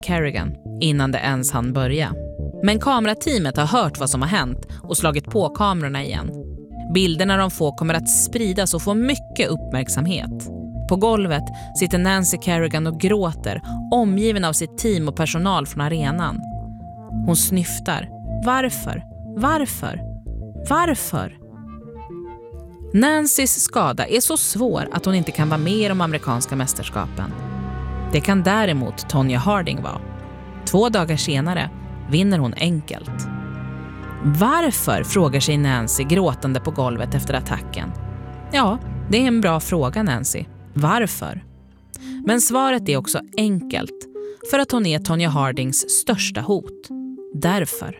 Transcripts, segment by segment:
Kerrigan innan det ens hann börja. Men kamerateamet har hört vad som har hänt och slagit på kamerorna igen. Bilderna de får kommer att spridas och få mycket uppmärksamhet. På golvet sitter Nancy Kerrigan och gråter, omgiven av sitt team och personal från arenan. Hon snyftar. Varför? Varför? Varför? Nancys skada är så svår att hon inte kan vara med i de amerikanska mästerskapen. Det kan däremot Tonya Harding vara. 2 dagar senare vinner hon enkelt. Varför, frågar sig Nancy gråtande på golvet efter attacken. Ja, det är en bra fråga, Nancy. Varför? Men svaret är också enkelt. För att hon är Tonya Hardings största hot. Därför.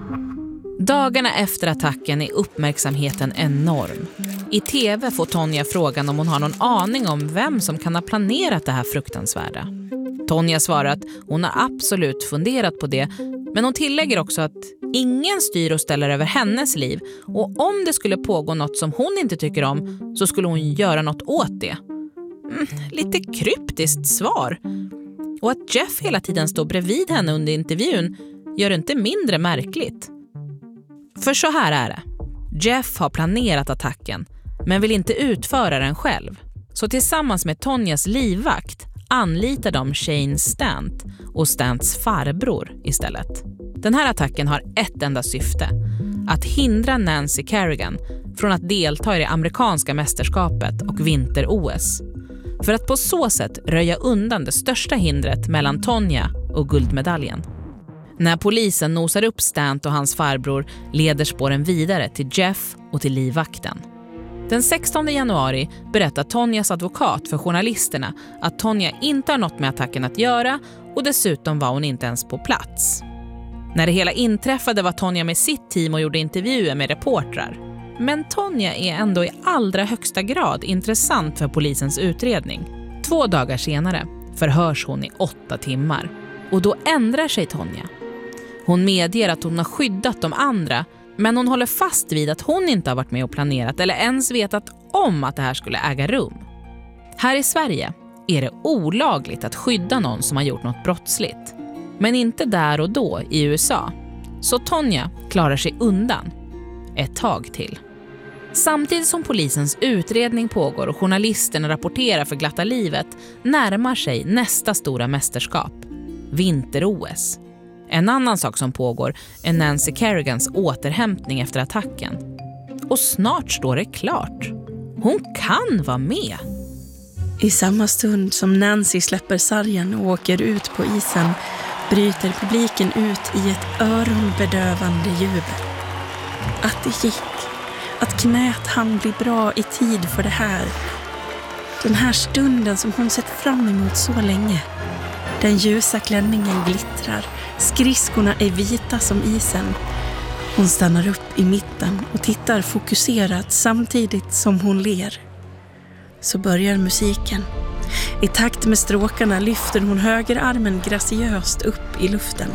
Dagarna efter attacken är uppmärksamheten enorm. I tv får Tonya frågan om hon har någon aning om vem som kan ha planerat det här fruktansvärda. Tonya svarar att hon har absolut funderat på det, men hon tillägger också att ingen styr och ställer över hennes liv, och om det skulle pågå något som hon inte tycker om så skulle hon göra något åt det. Lite kryptiskt svar. Och att Jeff hela tiden står bredvid henne under intervjun gör det inte mindre märkligt. För så här är det. Jeff har planerat attacken men vill inte utföra den själv. Så tillsammans med Tonyas livvakt anlitar de Shane Stant och Stants farbror istället. Den här attacken har ett enda syfte: att hindra Nancy Kerrigan från att delta i det amerikanska mästerskapet och vinter-OS. För att på så sätt röja undan det största hindret mellan Tonya och guldmedaljen. När polisen nosar upp Stant och hans farbror leder spåren vidare till Jeff och till livvakten. Den 16 januari berättar Tonyas advokat för journalisterna att Tonya inte har något med attacken att göra, och dessutom var hon inte ens på plats. När det hela inträffade var Tonya med sitt team och gjorde intervjuer med reportrar. Men Tonya är ändå i allra högsta grad intressant för polisens utredning. 2 dagar senare förhörs hon i 8 timmar. Och då ändrar sig Tonya. Hon medger att hon har skyddat de andra, men hon håller fast vid att hon inte har varit med och planerat eller ens vetat om att det här skulle äga rum. Här i Sverige är det olagligt att skydda någon som har gjort något brottsligt. Men inte där och då i USA. Så Tonya klarar sig undan. Ett tag till. Samtidigt som polisens utredning pågår och journalisterna rapporterar för glatta livet närmar sig nästa stora mästerskap. Vinter-OS. En annan sak som pågår är Nancy Kerrigans återhämtning efter attacken. Och snart står det klart. Hon kan vara med. I samma stund som Nancy släpper sargen och åker ut på isen bryter publiken ut i ett öronbedövande jubel. Att det gick. Att knät hann bli bra i tid för det här. Den här stunden som hon sett fram emot så länge. Den ljusa klänningen glittrar. Skridskorna är vita som isen. Hon stannar upp i mitten och tittar fokuserat samtidigt som hon ler. Så börjar musiken. I takt med stråkarna lyfter hon högerarmen graciöst upp i luften.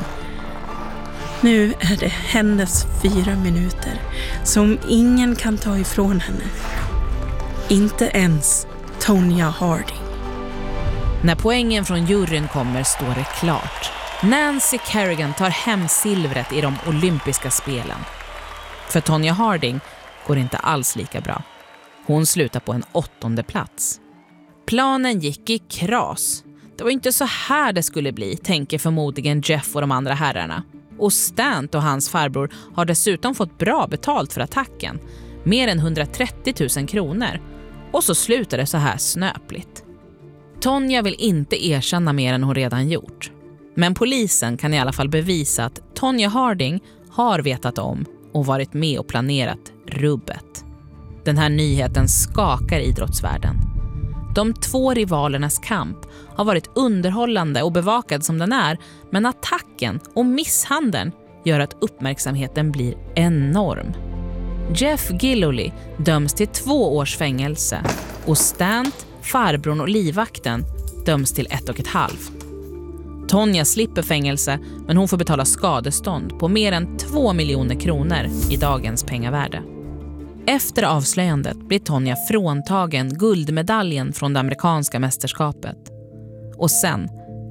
Nu är det hennes 4 minuter som ingen kan ta ifrån henne. Inte ens Tonya Harding. När poängen från juryn kommer står det klart. Nancy Kerrigan tar hem silvret i de olympiska spelen. För Tonya Harding går inte alls lika bra. Hon slutar på en 8:e plats. Planen gick i kras. Det var inte så här det skulle bli, tänker förmodligen Jeff och de andra herrarna. Och Stant och hans farbror har dessutom fått bra betalt för attacken. Mer än 130 000 kronor. Och så slutar det så här snöpligt. Tonya vill inte erkänna mer än hon redan gjort. Men polisen kan i alla fall bevisa att Tonya Harding har vetat om och varit med och planerat rubbet. Den här nyheten skakar idrottsvärlden. De 2 rivalernas kamp har varit underhållande och bevakad som den är, men attacken och misshandeln gör att uppmärksamheten blir enorm. Jeff Gillooly döms till 2 års fängelse och Stant, farbrorn och livvakten döms till 1,5. Tonya slipper fängelse, men hon får betala skadestånd på mer än 2 miljoner kronor i dagens pengavärde. Efter avslöjandet blir Tonya fråntagen guldmedaljen från det amerikanska mästerskapet. Och sen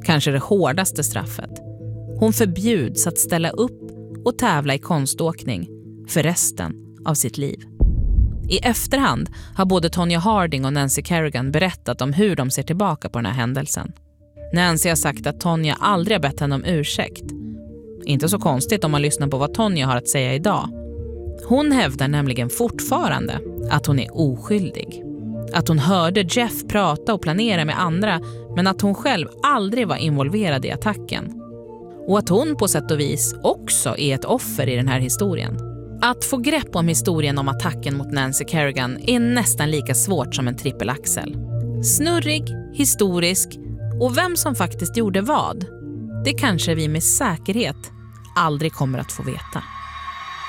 Kanske det hårdaste straffet. Hon förbjuds att ställa upp och tävla i konståkning för resten av sitt liv. I efterhand har både Tonya Harding och Nancy Kerrigan berättat om hur de ser tillbaka på den här händelsen. Nancy har sagt att Tonya aldrig har bett henne om ursäkt. Inte så konstigt om man lyssnar på vad Tonya har att säga idag. Hon hävdar nämligen fortfarande att hon är oskyldig. Att hon hörde Jeff prata och planera med andra, men att hon själv aldrig var involverad i attacken. Och att hon på sätt och vis också är ett offer i den här historien. Att få grepp om historien om attacken mot Nancy Kerrigan är nästan lika svårt som en trippelaxel. Snurrig, historisk och vem som faktiskt gjorde vad, det kanske vi med säkerhet aldrig kommer att få veta.